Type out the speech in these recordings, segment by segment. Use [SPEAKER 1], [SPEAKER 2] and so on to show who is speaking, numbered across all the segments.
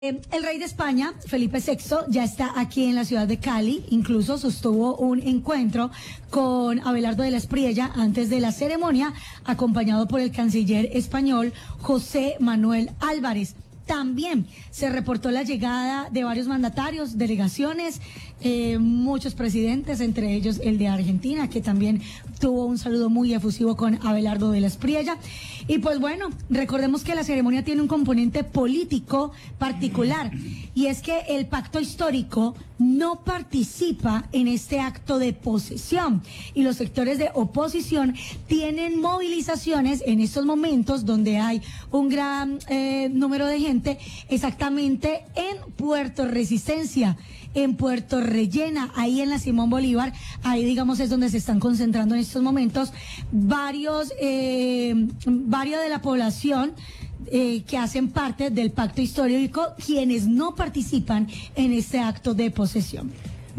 [SPEAKER 1] El rey de España, Felipe VI, ya está aquí en la ciudad de Cali. Incluso sostuvo un encuentro con Abelardo de la Espriella antes de la ceremonia, acompañado por el canciller español José Manuel Álvarez. También se reportó la llegada de varios mandatarios, delegaciones, muchos presidentes, entre ellos el de Argentina, que también tuvo un saludo muy efusivo con Abelardo de la Espriella. Y pues bueno, recordemos que la ceremonia tiene un componente político particular, y es que el pacto histórico no participa en este acto de posesión, y los sectores de oposición tienen movilizaciones en estos momentos donde hay un gran número de gente, exactamente en Puerto Resistencia, en Puerto Rellena, ahí en la Simón Bolívar. Ahí, digamos, es donde se están concentrando en estos momentos varios de la población que hacen parte del pacto histórico, quienes no participan en este acto de posesión.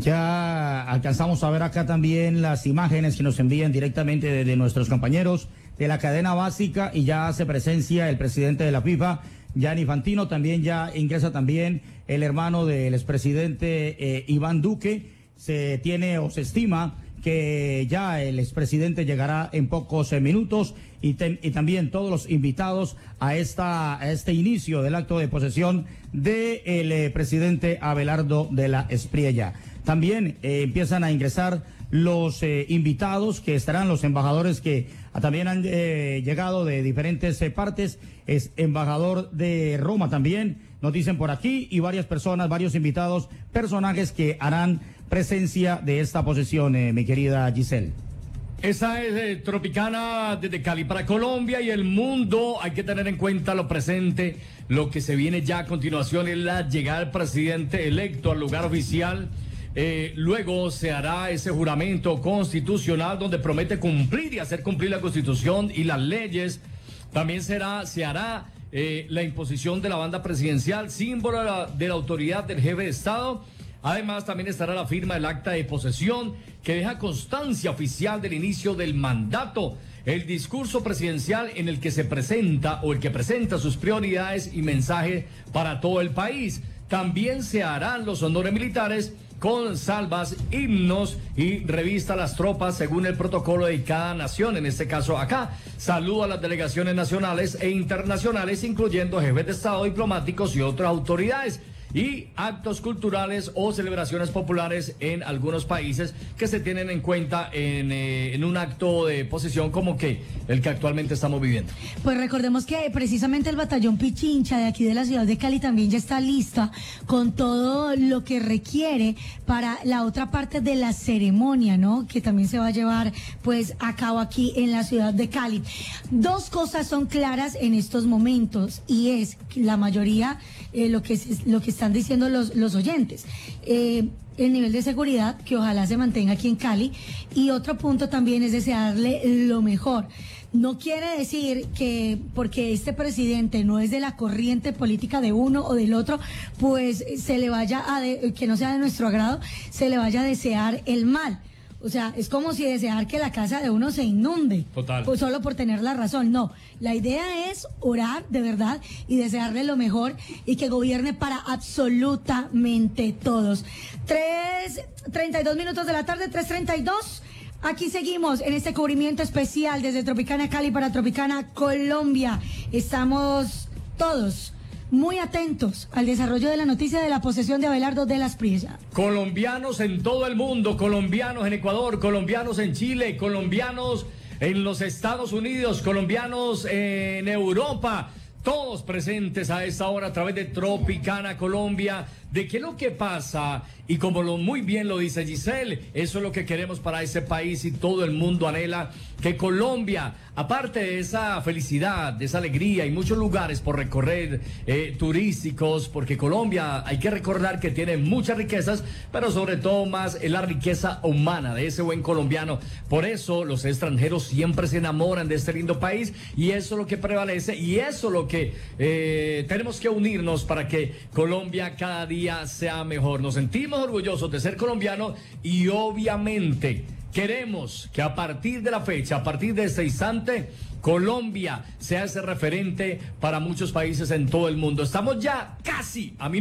[SPEAKER 2] Ya alcanzamos a ver acá también las imágenes que nos envían directamente de nuestros compañeros de la cadena básica, y ya hace presencia el presidente de la FIFA, Gianni Infantino. También ya ingresa también el hermano del expresidente Iván Duque. Se tiene o se estima que ya el expresidente llegará en pocos minutos, y también todos los invitados a este inicio del acto de posesión del presidente Abelardo de la Espriella. También empiezan a ingresar los invitados, que estarán los embajadores que también han llegado de diferentes partes. Es embajador de Roma también, nos dicen por aquí, y varias personas, varios invitados, personajes que harán presencia de esta posesión, mi querida Giselle.
[SPEAKER 3] Esa es Tropicana desde Cali para Colombia y el mundo. Hay que tener en cuenta lo presente. Lo que se viene ya a continuación es la llegada del presidente electo al lugar oficial. Luego se hará ese juramento constitucional donde promete cumplir y hacer cumplir la Constitución y las leyes. También se hará la imposición de la banda presidencial, símbolo de la autoridad del jefe de Estado. Además, también estará la firma del acta de posesión, que deja constancia oficial del inicio del mandato, el discurso presidencial en el que se presenta o el que presenta sus prioridades y mensaje para todo el país. También se harán los honores militares con salvas, himnos y revista a las tropas según el protocolo de cada nación. En este caso acá, saludo a las delegaciones nacionales e internacionales, incluyendo jefes de Estado, diplomáticos y otras autoridades, y actos culturales o celebraciones populares en algunos países que se tienen en cuenta en un acto de posesión como que el que actualmente estamos viviendo.
[SPEAKER 1] Pues recordemos que precisamente el batallón Pichincha de aquí de la ciudad de Cali también ya está lista con todo lo que requiere para la otra parte de la ceremonia, ¿no? Que también se va a llevar pues a cabo aquí en la ciudad de Cali. Dos cosas son claras en estos momentos, y es la mayoría lo que están diciendo los oyentes, el nivel de seguridad, que ojalá se mantenga aquí en Cali, y otro punto también es desearle lo mejor. No quiere decir que porque este presidente no es de la corriente política de uno o del otro, pues se le vaya que no sea de nuestro agrado, se le vaya a desear el mal. O sea, es como si desear que la casa de uno se inunde.
[SPEAKER 3] Total.
[SPEAKER 1] Pues solo por tener la razón. No, la idea es orar de verdad y desearle lo mejor, y que gobierne para absolutamente todos. 3:32 minutos de la tarde, 3:32. Aquí seguimos en este cubrimiento especial desde Tropicana Cali para Tropicana Colombia. Estamos todos muy atentos al desarrollo de la noticia de la posesión de Abelardo de la Espriella.
[SPEAKER 3] Colombianos en todo el mundo, colombianos en Ecuador, colombianos en Chile, colombianos en los Estados Unidos, colombianos en Europa, todos presentes a esta hora a través de Tropicana Colombia. ¿De qué es lo que pasa? Y como muy bien lo dice Giselle, eso es lo que queremos para ese país, y todo el mundo anhela que Colombia, aparte de esa felicidad, de esa alegría y muchos lugares por recorrer turísticos, porque Colombia, hay que recordar que tiene muchas riquezas, pero sobre todo más es la riqueza humana de ese buen colombiano. Por eso los extranjeros siempre se enamoran de este lindo país, y eso es lo que prevalece, y eso es lo que tenemos que unirnos para que Colombia cada día sea mejor. Nos sentimos orgullosos de ser colombianos, y obviamente queremos que a partir de la fecha, a partir de este instante, Colombia sea ese referente para muchos países en todo el mundo. Estamos ya casi a